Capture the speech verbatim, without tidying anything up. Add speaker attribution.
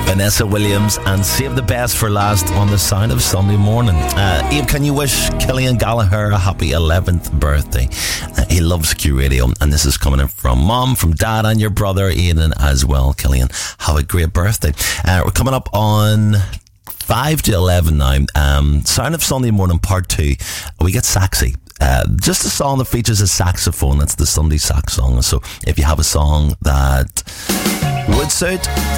Speaker 1: Vanessa Williams and Save the Best for Last on the Sound of Sunday Morning. Uh, Abe, can you wish Killian Gallagher a happy eleventh birthday? Uh, he loves Q Radio, and this is coming in from Mom, from Dad, and your brother Aidan as well. Killian, have a great birthday. Uh, we're coming up on five to eleven now. Um, Sound of Sunday Morning Part two. We get Saxy. Uh, just a song that features a saxophone. That's the Sunday Sax song. So if you have a song that would suit,